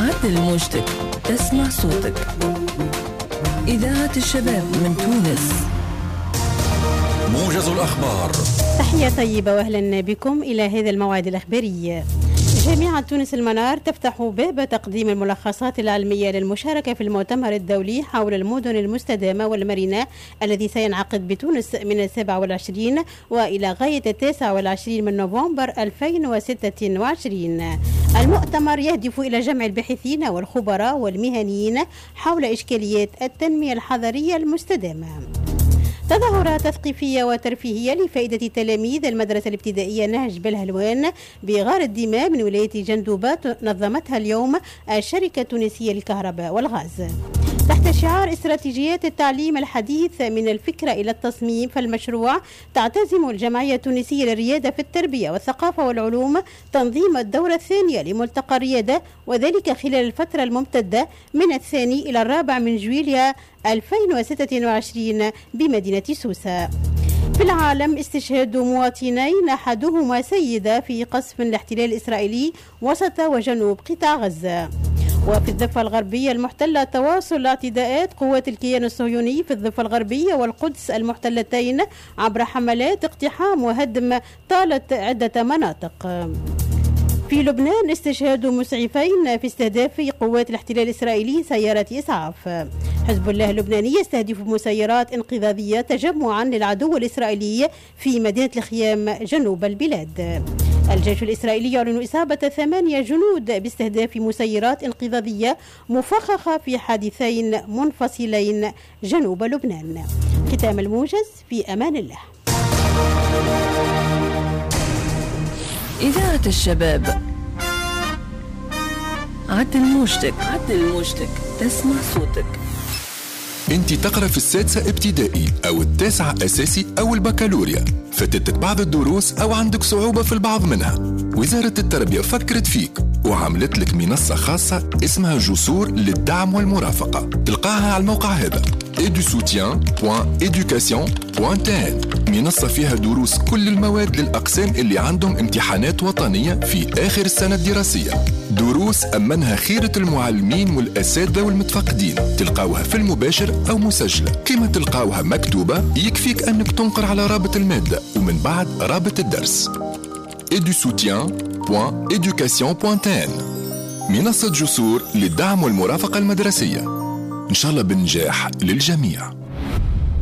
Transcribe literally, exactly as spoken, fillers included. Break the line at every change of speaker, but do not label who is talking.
عدل موجتك تسمع صوتك. إذاعة الشباب من تونس.
موجز الأخبار.
تحية طيبة وأهلا بكم إلى هذا الموعد الأخباري. جامعة تونس المنار تفتح باب تقديم الملخصات العلمية للمشاركة في المؤتمر الدولي حول المدن المستدامة والمرنة الذي سينعقد بتونس من السابع والعشرين وإلى غاية التاسع والعشرين من نوفمبر ألفين وستة وعشرين. المؤتمر يهدف إلى جمع الباحثين والخبراء والمهنيين حول إشكاليات التنمية الحضرية المستدامة. تظاهرات تثقيفية وترفيهية لفائدة تلاميذ المدرسة الابتدائية نهج بالهلوان بغار الدماء من ولاية جندوبة نظمتها اليوم الشركة التونسية للكهرباء والغاز. تحت شعار استراتيجيات التعليم الحديث من الفكرة إلى التصميم، فالمشروع تعتزم الجمعية التونسية للريادة في التربية والثقافة والعلوم تنظيم الدورة الثانية لملتقى الريادة، وذلك خلال الفترة الممتدة من الثاني إلى الرابع من جويليا ألفين وستة وعشرين بمدينة سوسة. في العالم، استشهاد مواطنين أحدهما سيدة في قصف الاحتلال الإسرائيلي وسط وجنوب قطاع غزة. وفي الضفة الغربية المحتلة، تواصل اعتداءات قوات الكيان الصهيوني في الضفة الغربية والقدس المحتلتين عبر حملات اقتحام وهدم طالت عدة مناطق. في لبنان، استشهاد مسعفين في استهداف قوات الاحتلال الإسرائيلي سيارة إسعاف. حزب الله اللبناني يستهدف مسيرات انقاذية تجمعا للعدو الإسرائيلي في مدينة الخيام جنوب البلاد. الجيش الإسرائيلي يعلن إصابة ثمانية جنود باستهداف مسيرات انقاذية مفخخة في حادثين منفصلين جنوب لبنان. ختام الموجز، في أمان الله.
إذاعة الشباب. عدل موجتك عدل موجتك تسمع صوتك.
انت تقرأ في السادسة ابتدائي أو التاسعة أساسي أو البكالوريا، فاتتك بعض الدروس أو عندك صعوبة في البعض منها. وزارة التربية فكرت فيك وعملت لك منصة خاصة اسمها جسور للدعم والمرافقة. تلقاها على الموقع هذا ايدو سوتيان دوت إيدوكاسيون دوت تي إن. منصة فيها دروس كل المواد للأقسام اللي عندهم امتحانات وطنية في آخر السنة الدراسية. دروس أمنها خيرة المعلمين والأساتذة والمتفقدين. تلقاوها في المباشر أو مسجلة. كما تلقاوها مكتوبة، يكفيك أنك تنقر على رابط المادة ومن بعد رابط الدرس. ايدو سوتيان دوت إيدوكاسيون دوت تي إن. منصة جسور للدعم والمرافقة المدرسية، إن شاء الله بالنجاح للجميع.